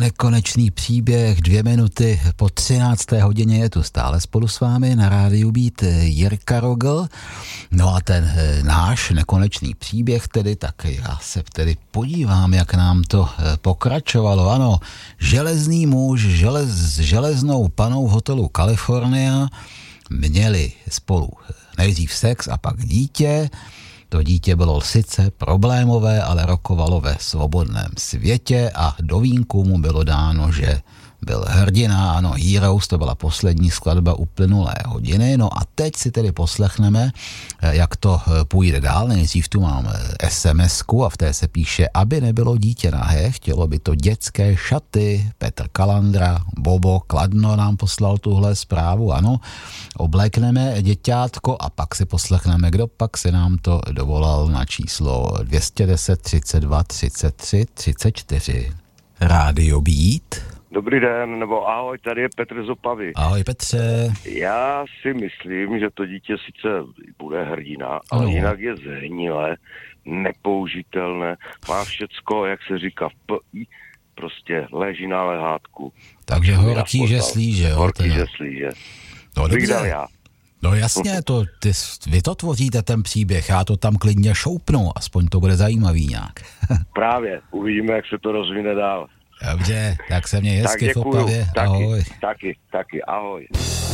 Nekonečný příběh, 2 minuty po 13. hodině je tu stále spolu s vámi na rádiu Beat Jirka Rogl. No a ten náš nekonečný příběh tedy, tak já se tedy podívám, jak nám to pokračovalo. Ano, železný muž s železnou panou v hotelu California měli spolu nejdřív sex a pak dítě. To dítě bylo sice problémové, ale rokovalo ve svobodném světě a do vínku mu bylo dáno, že byl hrdina, ano, Heroes, to byla poslední skladba uplynulé hodiny. No a teď si tedy poslechneme, jak to půjde dál. Nejdřív tu mám SMS-ku a v té se píše, aby nebylo dítě nahé, chtělo by to dětské šaty. Petr Kalandra, Bobo Kladno nám poslal tuhle zprávu, ano. Oblékneme děťátko a pak si poslechneme, kdo pak se nám to dovolal na číslo 210 32 33 34. Rádio Beat. Dobrý den, nebo ahoj, tady je Petr z Opavy. Ahoj Petře. Já si myslím, že to dítě sice bude hrdina, ale jinak je zhnilé, nepoužitelné, má všecko, jak se říká, prostě leží na lehátku. Takže horký, že slíže. Horký, že slíže. No dobře. No jasně, vy to tvoříte ten příběh, já to tam klidně šoupnu, aspoň to bude zajímavý nějak. Právě, uvidíme, jak se to rozvine dál. Dobře, tak se mě hezky v Opavě. Ahoj. Taky, ahoj.